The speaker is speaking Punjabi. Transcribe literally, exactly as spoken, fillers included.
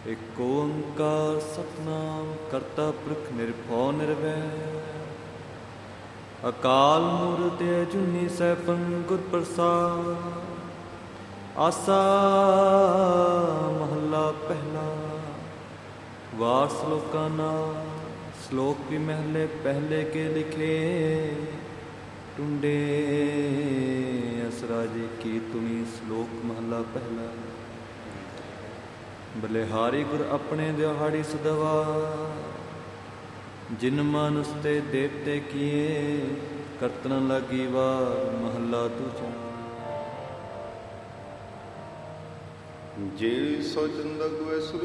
ਏਕ ਓੰਕਾਰ ਸਤਿਨਾਮ ਕਰਤਾ ਪੁਰਖ ਨਿਰਭਉ ਨਿਰਵੈਰ ਅਕਾਲ ਮੂਰਤਿ ਅਜੂਨੀ ਸੈਭੰ ਗੁਰ ਪ੍ਰਸਾਦਿ। ਆਸਾ ਮਹੱਲਾ ਪਹਿਲਾ। ਵਾਰ ਸਲੋਕਾਂ ਨਾਲ ਸਲੋਕ ਵੀ ਮਹਿਲੇ ਪਹਿਲੇ ਕੇ ਲਿਖੇ। ਟੁੰਡੇ ਅਸਰਾਜੇ ਕੀ ਤੁਮੀ ਸਲੋਕ ਮਹੱਲਾ ਪਹਿਲਾ। ਬਲਿਹਾਰੀ ਗੁਰ ਆਪਣੇ ਦਿਹਾੜੀ ਸਦਵਾ ਜਿਨ ਮਨੁਸ ਤੇ ਦੇਵਤੇ ਕੀਏ ਕਰਤਨ ਲਾਗੀ ਵਾਰ ਮਹੱਲਾ ਦੂਜਾ। ਜੇ ਸੋ ਚੰਦਕ ਵੈ